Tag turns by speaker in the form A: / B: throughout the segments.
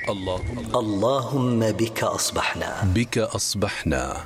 A: اللهم بك أصبحنا.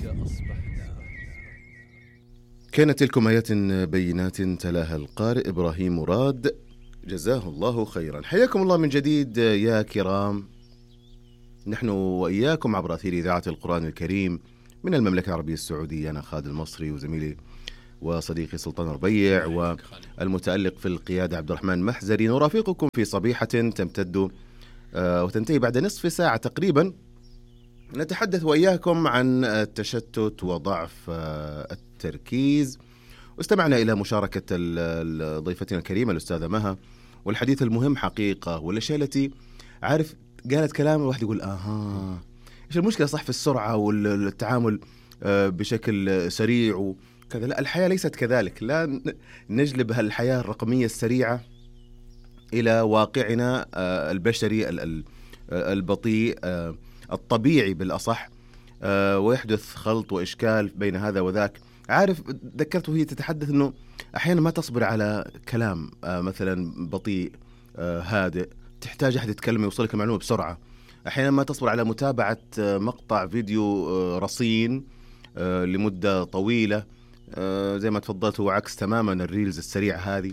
B: كانت تلكم آيات بينات تلاها القارئ إبراهيم مراد، جزاه الله خيرا. حياكم الله من جديد يا كرام، نحن وإياكم عبر أثير إذاعة القرآن الكريم من المملكة العربية السعودية. أنا خالد المصري وزميلي وصديقي سلطان ربيع والمتألق في القيادة عبد الرحمن محزري، نرافقكم في صبيحة تمتد وتنتهي بعد نصف ساعة تقريبا. نتحدث وإياكم عن التشتت وضعف التركيز، واستمعنا إلى مشاركة ضيفتنا الكريمة الأستاذة مها، والحديث المهم حقيقة، والأشياء التي عارف قالت كلام الواحد يقول إيش المشكلة صح في السرعة والتعامل بشكل سريع وكذا. لا، الحياة ليست كذلك، لا نجلب هالحياة الرقمية السريعة إلى واقعنا البشري البطيء الطبيعي بالأصح، ويحدث خلط وإشكال بين هذا وذاك. عارف ذكرت وهي تتحدث أنه أحيانا ما تصبر على كلام مثلا بطيء هادئ، تحتاج أحد يتكلم يوصلك المعلومة بسرعة. أحيانا ما تصبر على متابعة مقطع فيديو رصين لمدة طويلة، زي ما تفضلت هو عكس تماما الريلز السريعة هذه.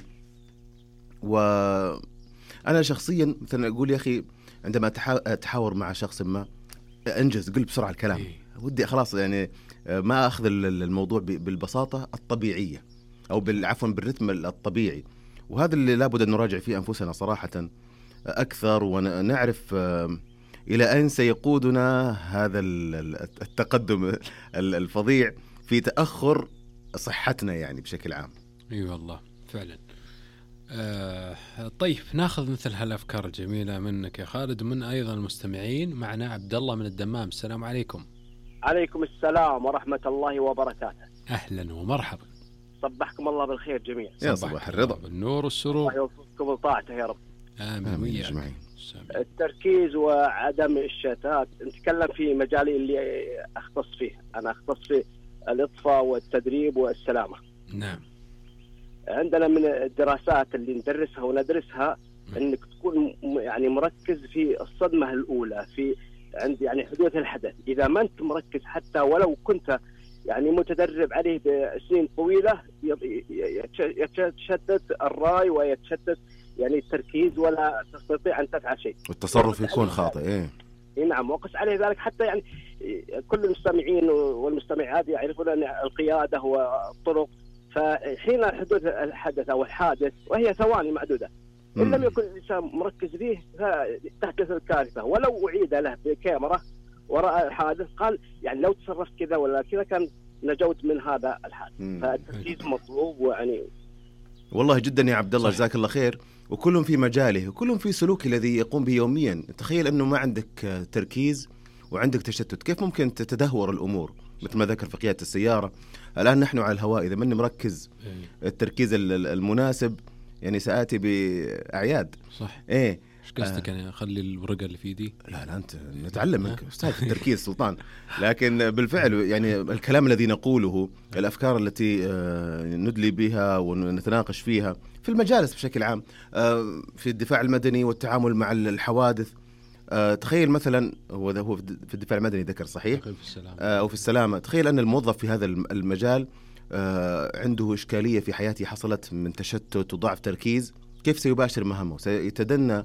B: وأنا شخصيا مثلا أقول يا أخي عندما أتحاور مع شخص ما أنجز، قل بسرعة الكلام، ودي خلاص يعني ما أخذ الموضوع بالبساطة الطبيعية أو عفوا بالرتم الطبيعي. وهذا اللي لابد أن نراجع فيه أنفسنا صراحة أكثر، ونعرف إلى أين سيقودنا هذا التقدم الفظيع في تأخر صحتنا يعني بشكل عام.
C: والله فعلا. طيب ناخذ مثل هالأفكار الجميلة منك يا خالد ومن أيضا المستمعين. معنا عبد الله من الدمام. السلام عليكم.
D: عليكم السلام ورحمة الله وبركاته.
C: أهلا ومرحبا.
D: صبحكم الله بالخير جميعا.
B: يا صباح الرضا
C: بالنور والسرور.
D: الله يوفقكم لطاعته يا رب.
C: آمين وياك.
D: التركيز وعدم الشتات، نتكلم في مجالي اللي أختص فيه. أنا أختص في الإطفاء والتدريب والسلامة.
C: نعم.
D: عندنا من الدراسات اللي ندرسها وندرسها انك تكون يعني مركز في الصدمة الأولى، في عند يعني حدوث الحدث. إذا ما أنت مركز حتى ولو كنت يعني متدرب عليه بسنين طويلة، يتشتت الرأي ويتشتت يعني التركيز، ولا تستطيع أن تفعل شيء،
B: والتصرف يكون خاطئ.
D: نعم، وقس عليه ذلك حتى يعني كل المستمعين والمستمعات يعرفون أن القيادة والطرق، فحين حدوث الحدث أو الحادث وهي ثواني معدودة، إن لم يكن الإنسان مركز به تحدث الكارثة. ولو أعيد له بكاميرا وراء الحادث قال يعني لو تصرفت كذا ولا كذا كان نجوت من هذا الحادث. فالتركيز مطلوب يعني.
B: والله جدا يا عبد الله، جزاك الله خير. وكلهم في مجاله وكلهم في سلوك الذي يقوم به يوميا. تخيل أنه ما عندك تركيز وعندك تشتت، كيف ممكن تتدهور الأمور؟ مثل ما ذكر في قيادة السيارة. الآن نحن على الهواء، إذا مني مركز التركيز المناسب يعني سآتي بأعياد.
C: صح.
B: إيه
C: إيش قصدك؟ أنا أخلي الورقة اللي في يدي؟
B: لا أنت نتعلم منك أستاذ في التركيز سلطان. لكن بالفعل يعني الكلام الذي نقوله، الأفكار التي ندلي بها ونتناقش فيها في المجالس بشكل عام، في الدفاع المدني والتعامل مع الحوادث. تخيل مثلا هو في الدفاع المدني ذكر صحيح أو في السلامة. تخيل أن الموظف في هذا المجال عنده إشكالية في حياته حصلت من تشتت وضعف تركيز، كيف سيباشر مهامه؟ سيتدنى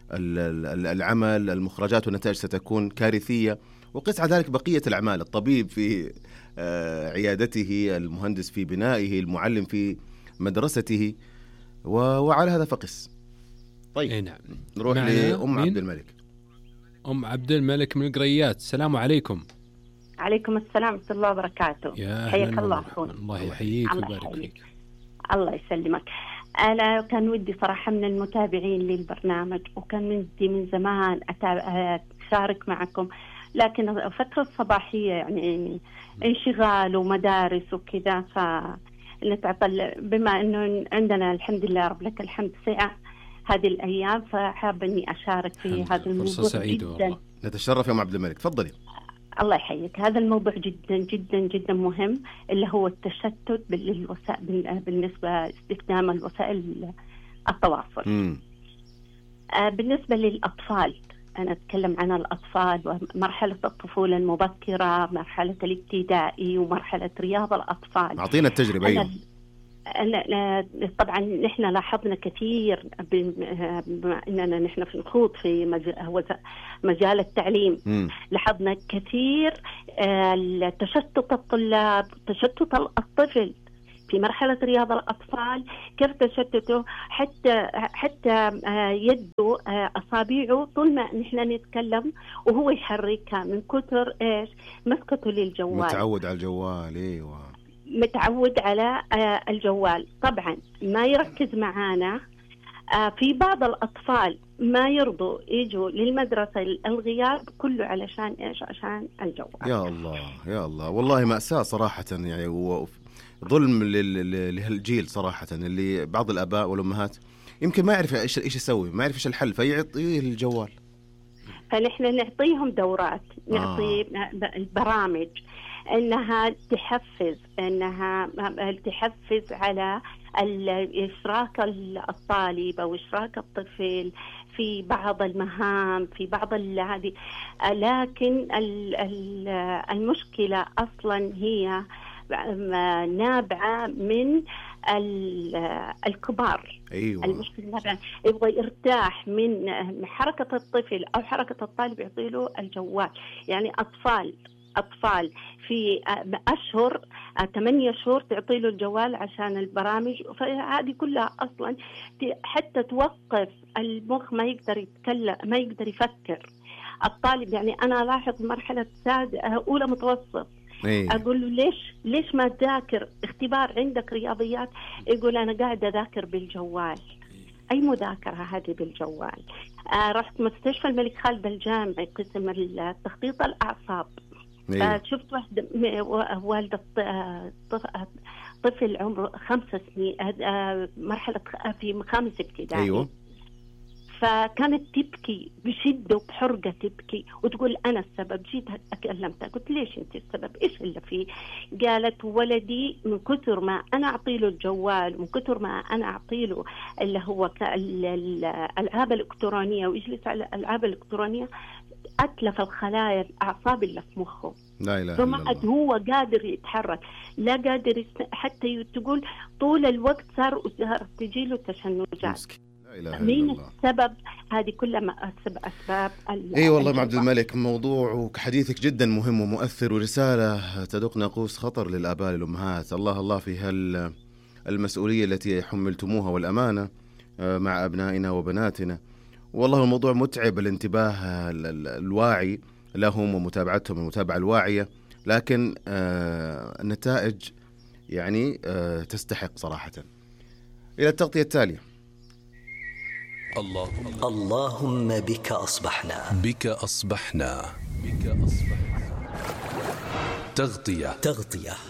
B: العمل، المخرجات والنتائج ستكون كارثية. وقس على ذلك بقية الأعمال، الطبيب في عيادته، المهندس في بنائه، المعلم في مدرسته، وعلى هذا فقس. طيب
C: نعم.
B: نروح لأم عبد الملك.
C: أم عبد الملك من القريات. السلام عليكم.
E: عليكم السلام ورحمة الله وبركاته.
C: حياك
E: الله أخونا.
C: الله يحييك ويبارك فيك.
E: الله يسلمك. أنا كان ودي صراحة من المتابعين للبرنامج، وكان ودي من زمان أشارك معكم، لكن فترة الصباحية يعني انشغال ومدارس وكذا فنتعطل، بما أنه عندنا الحمد لله رب لك الحمد ساعة هذه الأيام، فحابة أني أشارك في هذا الموضوع.
C: فرصة سعيدة والله.
B: نتشرف يا أم عبد الملك، تفضلي.
E: الله يحييك. هذا الموضوع جدا جدا جدا مهم، اللي هو التشتت بالنسبة استخدام الوسائل التواصل. بالنسبة للأطفال أنا أتكلم عن الأطفال ومرحلة الطفولة المبكرة، مرحلة الابتدائي ومرحلة رياض الأطفال.
B: أعطينا التجربة. أيوه.
E: طبعا نحن لاحظنا كثير بما أننا نحن في نخوض في مجال التعليم. لاحظنا كثير تشتت الطلاب، تشتت الطفل في مرحلة رياض الأطفال، كيف تشتته حتى يده أصابعه طول ما نحن نتكلم وهو يحركها من كثر إيش مسكته للجوال.
B: متعود على الجوال. أيوة،
E: متعود على الجوال. طبعا ما يركز معانا. في بعض الأطفال ما يرضوا يجوا للمدرسة، الغياب كله علشان إيش؟ عشان الجوال.
B: يا الله يا الله، والله مأساة صراحة. يعني ظلم لهالجيل صراحة، اللي بعض الآباء والأمهات يمكن ما يعرف إيش يسوي، ما يعرف إيش الحل، فيعطيه الجوال.
E: فنحن نعطيهم دورات، نعطي برامج انها تحفز على اشراك الطالب او اشراك الطفل في بعض المهام، في بعض هذه. لكن المشكلة اصلا هي نابعة من الكبار.
B: أيوة.
E: المشكلة نابعة، يبغى يرتاح من حركة الطفل أو حركة الطالب يعطي له الجوال. يعني أطفال في أشهر 8 شهور تعطي له الجوال عشان البرامج. فهذه كلها أصلا حتى توقف المخ، ما يقدر يتكلم، ما يقدر يفكر الطالب. يعني أنا لاحظ مرحلة أولى متوسط، أقول له ليش ما تذاكر؟ اختبار عندك رياضيات، يقول أنا قاعدة أذاكر بالجوال. أي مذاكرة هذه بالجوال؟ رحت مستشفى الملك خالد الجامعي قسم تخطيط الأعصاب. شفت والدة طفل عمره 5 سنين، مرحلة في 5 ابتدائي.
B: أيوة.
E: فكانت تبكي بشدة وبحرقة تبكي وتقول أنا السبب. جيت أكلمتها قلت ليش أنت السبب؟ إيش اللي فيه؟ قالت ولدي من كثر ما أنا أعطيله الجوال، من كثر ما أنا أعطيله اللي هو الألعاب الإلكترونية ويجلس على الألعاب الإلكترونية، أتلف الخلايا الأعصاب اللي في مخه.
B: لا إله
E: فما عاد هو قادر يتحرك، لا قادر حتى تقول طول الوقت صار تجيله تشنجات. مين السبب؟ هذه كلها أسباب.
B: اي والله عبد الملك، موضوع وحديثك جدا مهم ومؤثر، ورسالة تدق ناقوس خطر للآباء والأمهات. الله في المسؤولية التي حملتموها والأمانة مع أبنائنا وبناتنا. والله الموضوع متعب، الانتباه الواعي لهم ومتابعتهم المتابعة الواعية، لكن النتائج يعني تستحق صراحة. إلى التغطية التالية.
A: اللهم بك أصبحنا تغطية.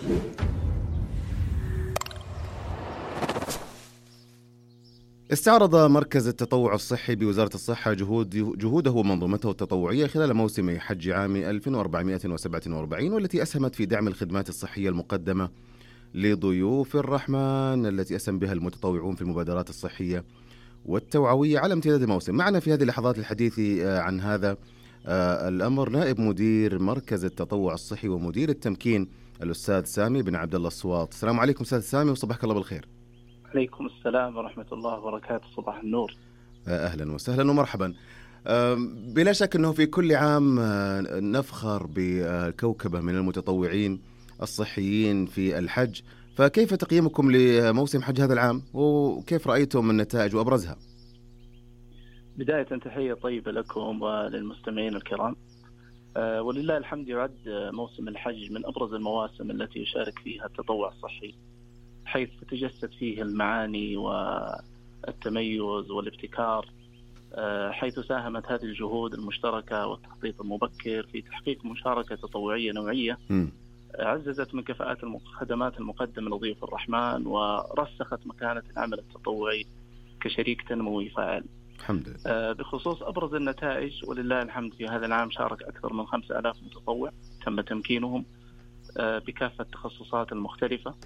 B: استعرض مركز التطوع الصحي بوزارة الصحة جهوده ومنظومته التطوعية خلال موسم حج عام 1447، والتي أسهمت في دعم الخدمات الصحية المقدمة لضيوف الرحمن التي أسهم بها المتطوعون في المبادرات الصحية والتوعوية على امتداد الموسم. معنا في هذه اللحظات الحديث عن هذا الأمر نائب مدير مركز التطوع الصحي ومدير التمكين الأستاذ سامي بن عبد الله الصواط. السلام عليكم أستاذ سامي، وصباحك الله بالخير.
F: عليكم السلام ورحمة الله وبركاته، صباح النور.
B: أهلا وسهلا ومرحبا. بلا شك أنه في كل عام نفخر بكوكبة من المتطوعين الصحيين في الحج، فكيف تقييمكم لموسم حج هذا العام وكيف رأيتم النتائج وأبرزها؟
F: بداية تحية طيبة لكم وللمستمعين الكرام. ولله الحمد يعد موسم الحج من أبرز المواسم التي يشارك فيها التطوع الصحي، حيث تتجسد فيه المعاني والتميز والابتكار، حيث ساهمت هذه الجهود المشتركة والتخطيط المبكر في تحقيق مشاركة تطوعية نوعية عززت من كفاءات الخدمات المقدمة لضيوف الرحمن، ورسخت مكانة العمل التطوعي كشريك تنموي فاعل.
B: الحمد لله.
F: بخصوص أبرز النتائج، ولله الحمد في هذا العام شارك أكثر من 5000 متطوع تم تمكينهم بكافة التخصصات المختلفة،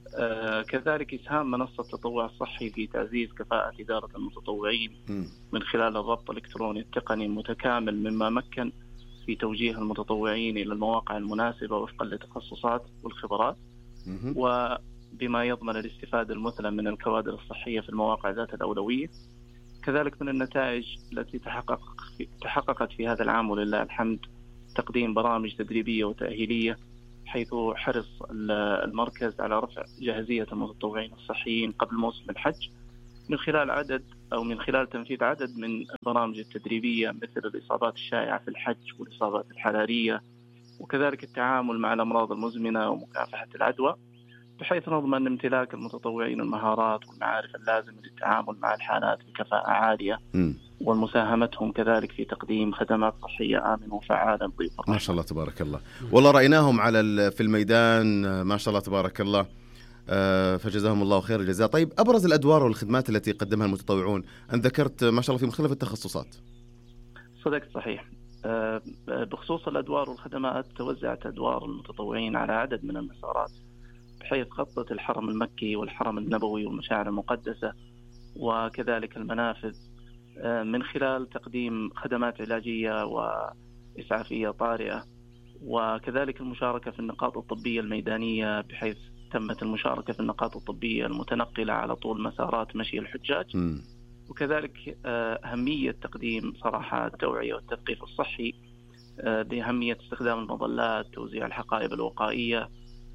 F: كذلك إسهام منصة التطوع الصحي في تعزيز كفاءة إدارة المتطوعين من خلال الربط الإلكتروني التقني المتكامل، مما مكن في توجيه المتطوعين إلى المواقع المناسبة وفقا للتخصصات والخبرات، وبما يضمن الاستفادة المثلى من الكوادر الصحية في المواقع ذات الأولوية. كذلك من النتائج التي تحققت في هذا العام ولله الحمد تقديم برامج تدريبية وتأهيلية، حيث حرص المركز على رفع جاهزية المتطوعين الصحيين قبل موسم الحج من خلال تنفيذ عدد من البرامج التدريبية، مثل الإصابات الشائعة في الحج والإصابات الحرارية، وكذلك التعامل مع الأمراض المزمنة ومكافحة العدوى، بحيث نضمن امتلاك المتطوعين المهارات والمعارف اللازمة للتعامل مع الحالات بكفاءة عالية، ومساهمتهم كذلك في تقديم خدمات صحية آمنة وفعالة لضيوف الرحمة.
B: ما شاء الله تبارك الله، والله رأيناهم في الميدان ما شاء الله تبارك الله، فجزاهم الله خير الجزاء. طيب، أبرز الأدوار والخدمات التي قدمها المتطوعون، أن ذكرت ما شاء الله في مختلف التخصصات.
F: صدقت صحيح. بخصوص الأدوار والخدمات، توزعت أدوار المتطوعين على عدد من المسارات، بحيث غطت الحرم المكي والحرم النبوي والمشاعر المقدسة وكذلك المنافذ، من خلال تقديم خدمات علاجية وإسعافية طارئة، وكذلك المشاركة في النقاط الطبية الميدانية، بحيث تمت المشاركة في النقاط الطبية المتنقلة على طول مسارات مشي الحجاج. وكذلك أهمية تقديم صراحة التوعية والتثقيف الصحي بأهمية استخدام المظلات، توزيع الحقائب الوقائية،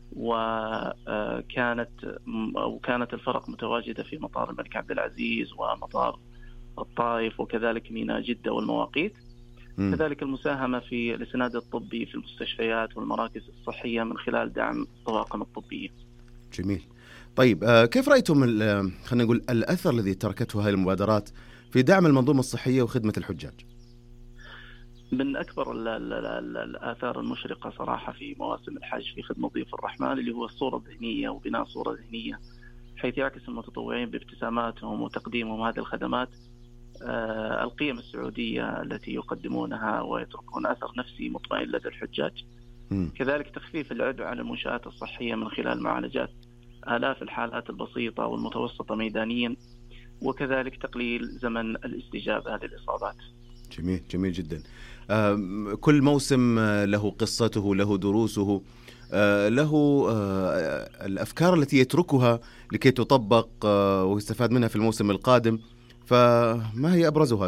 F: وكانت الفرق متواجدة في مطار الملك عبد العزيز ومطار الطائف وكذلك ميناء جدة والمواقيت. كذلك المساهمة في الإسناد الطبي في المستشفيات والمراكز الصحية من خلال دعم الطواقم الطبية.
B: جميل. طيب، كيف رأيتم خلينا نقول الأثر الذي تركته هذه المبادرات في دعم المنظومة الصحية وخدمة الحجاج؟
F: من أكبر الآثار المشرقة صراحة في مواسم الحج في خدمة ضيوف الرحمن اللي هو الصورة الذهنية وبناء صورة ذهنية، حيث يعكس المتطوعين بابتساماتهم وتقديمهم هذه الخدمات القيم السعودية التي يقدمونها، ويتركون أثر نفسي مطمئن لدى الحجاج. كذلك تخفيف العبء على المنشآت الصحية من خلال معالجات آلاف الحالات البسيطة والمتوسطة ميدانيا، وكذلك تقليل زمن الاستجابة للإصابات.
B: جميل، جميل جدا. كل موسم له قصته، له دروسه، له الأفكار التي يتركها لكي تطبق ويستفاد منها في الموسم القادم. فما هي أبرزها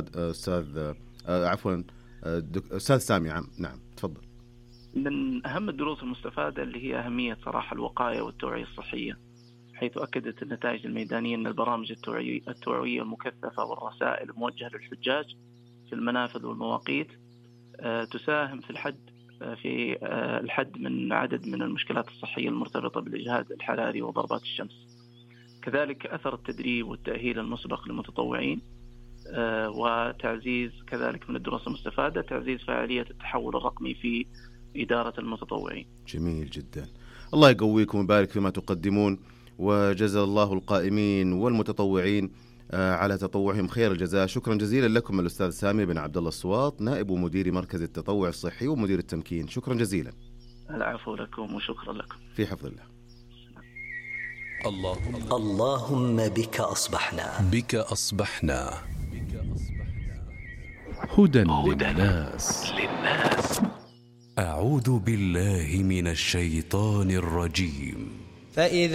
B: أستاذ سامي؟ نعم تفضل.
F: من أهم الدروس المستفادة اللي هي أهمية صراحة الوقاية والتوعية الصحية، حيث أكدت النتائج الميدانية أن البرامج التوعوية المكثفة والرسائل الموجهة للحجاج في المنافذ والمواقيت تساهم في الحد من عدد من المشكلات الصحية المرتبطة بالإجهاد الحراري وضربات الشمس. كذلك أثر التدريب والتأهيل المسبق للمتطوعين، وتعزيز كذلك من الدروس المستفادة تعزيز فعالية التحول الرقمي في إدارة المتطوعين.
B: جميل جدا، الله يقويكم ويبارك فيما تقدمون، وجزا الله القائمين والمتطوعين على تطوعهم خير الجزاء. شكرا جزيلا لكم الأستاذ سامي بن عبد الله الصواط، نائب ومدير مركز التطوع الصحي ومدير التمكين. شكرا جزيلا.
F: العفو لكم وشكرا لكم.
B: في حفظ الله.
A: اللهم بك أصبحنا
G: هدى للناس.
H: أعوذ بالله من الشيطان الرجيم.
I: فإذا